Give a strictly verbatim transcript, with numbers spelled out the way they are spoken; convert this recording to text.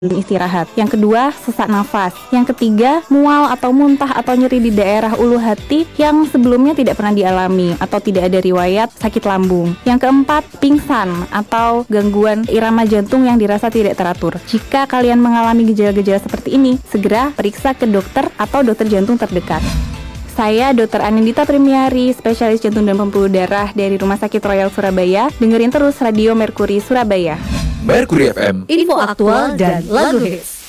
istirahat. Yang kedua, sesak nafas. Yang ketiga, mual atau muntah atau nyeri di daerah ulu hati yang sebelumnya tidak pernah dialami atau tidak ada riwayat sakit lambung. Yang keempat, pingsan atau gangguan irama jantung yang dirasa tidak teratur. Jika kalian mengalami gejala-gejala seperti ini, segera periksa ke dokter atau dokter jantung terdekat. Saya dokter Anindita Primiari, spesialis jantung dan pembuluh darah dari Rumah Sakit Royal Surabaya. Dengerin terus Radio Merkuri Surabaya. Merkuri F M, info aktual dan lagu hits.